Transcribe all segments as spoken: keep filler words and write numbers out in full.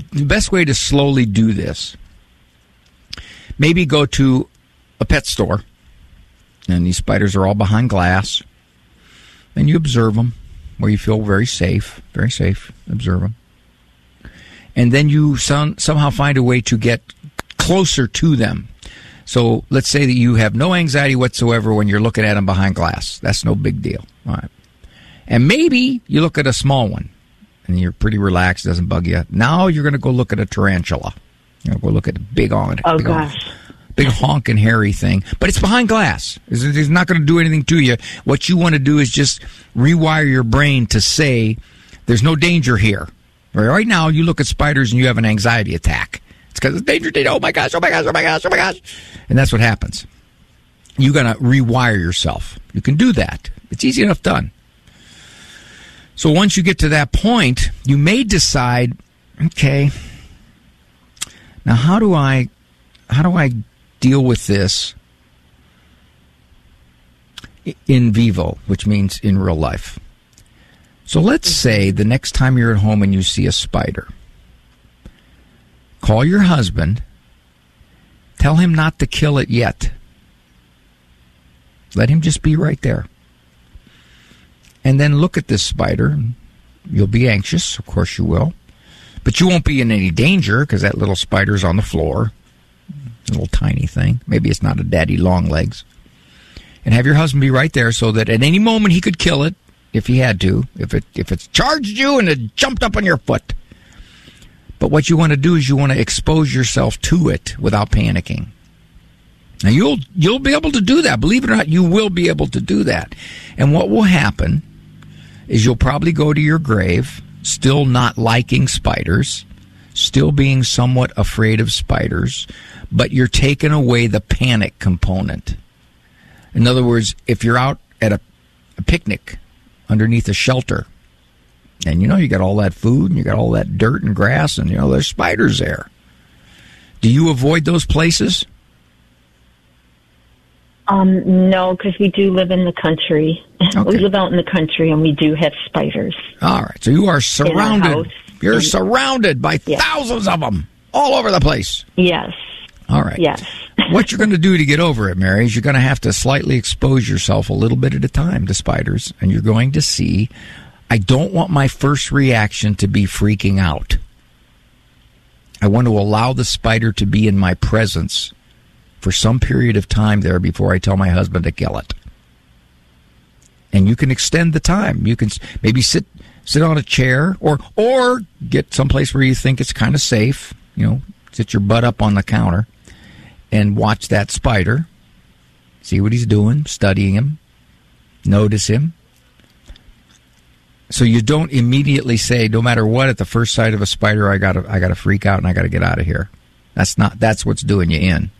the best way to slowly do this, maybe go to a pet store, and these spiders are all behind glass, and you observe them where you feel very safe, very safe, observe them. And then you some, somehow find a way to get closer to them. So let's say that you have no anxiety whatsoever when you're looking at them behind glass. That's no big deal. All right. And maybe you look at a small one, and you're pretty relaxed, doesn't bug you. Now you're going to go look at a tarantula. You're going to go look at a big on Oh, big gosh. On, big honking hairy thing. But it's behind glass. It's, it's not going to do anything to you. What you want to do is just rewire your brain to say, there's no danger here. Right now, you look at spiders and you have an anxiety attack. It's because it's danger, danger. Oh, my gosh, oh, my gosh, oh, my gosh, oh, my gosh. And that's what happens. You're going to rewire yourself. You can do that. It's easy enough done. So once you get to that point, you may decide, okay, now how do I, how do I deal with this in vivo, which means in real life? So let's say the next time you're at home and you see a spider, call your husband, tell him not to kill it yet. Let him just be right there. And then look at this spider. You'll be anxious, of course you will. But you won't be in any danger because that little spider's on the floor. A little tiny thing. Maybe it's not a daddy long legs. And have your husband be right there so that at any moment he could kill it if he had to. If it if it's charged you and it jumped up on your foot. But what you want to do is you want to expose yourself to it without panicking. Now, you'll you'll be able to do that. Believe it or not, you will be able to do that. And what will happen is you'll probably go to your grave still not liking spiders, still being somewhat afraid of spiders, but you're taking away the panic component. In other words, if you're out at a, a picnic underneath a shelter, and you know you got all that food and you got all that dirt and grass and you know there's spiders there, do you avoid those places? Um, no, because we do live in the country. Okay. We live out in the country, and we do have spiders. All right, so you are surrounded. You're and, surrounded by yes. thousands of them all over the place. Yes. All right. Yes. What you're going to do to get over it, Mary, is you're going to have to slightly expose yourself a little bit at a time to spiders, and you're going to see, I don't want my first reaction to be freaking out. I want to allow the spider to be in my presence for some period of time there before I tell my husband to kill it. And you can extend the time. You can maybe sit sit on a chair or or get someplace where you think it's kind of safe. You know, sit your butt up on the counter and watch that spider. See what he's doing, studying him, notice him. So you don't immediately say, no matter what, at the first sight of a spider, I gotta I gotta freak out and I gotta get out of here. That's not that's what's doing you in.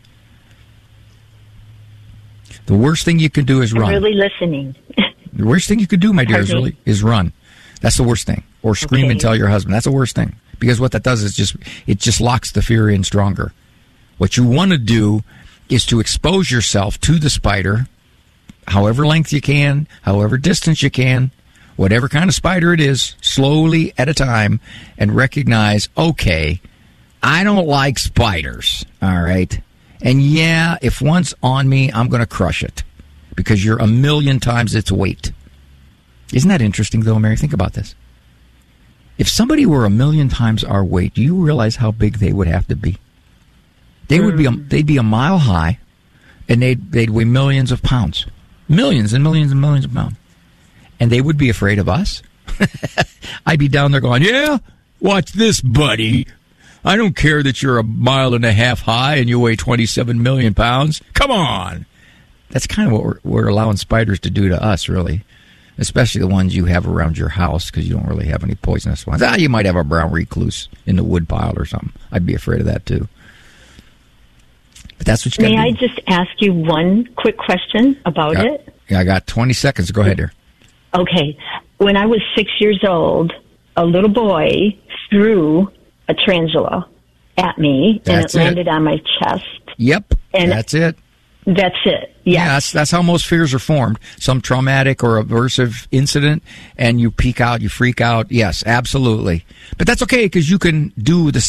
The worst thing you can do is run. I'm really listening. The worst thing you could do, my dear, is, Pardon really, is run. That's the worst thing. Or scream okay. and tell your husband. That's the worst thing. Because what that does is just, it just locks the fear in stronger. What you want to do is to expose yourself to the spider, however length you can, however distance you can, whatever kind of spider it is, slowly at a time, and recognize, okay, I don't like spiders, all right? And yeah, if one's on me, I'm going to crush it because you're a million times its weight. Isn't that interesting, though, Mary? Think about this. If somebody were a million times our weight, do you realize how big they would have to be? They would be a, they'd be a mile high, and they'd they'd weigh millions of pounds, millions and millions and millions of pounds, and they would be afraid of us. I'd be down there going, "Yeah, watch this, buddy. I don't care that you're a mile and a half high and you weigh twenty-seven million pounds. Come on." That's kind of what we're, we're allowing spiders to do to us, really, especially the ones you have around your house because you don't really have any poisonous ones. Ah, you might have a brown recluse in the wood pile or something. I'd be afraid of that, too. But that's what you got to do. May I just ask you one quick question about yeah, it? Yeah, I got twenty seconds. Go ahead, dear. Okay. When I was six years old, a little boy threw a tarantula at me, That's and it, it landed on my chest. Yep, and that's it. That's it. Yes. Yeah, that's, that's how most fears are formed. Some traumatic or aversive incident, and you peek out, you freak out. Yes, absolutely. But that's okay because you can do the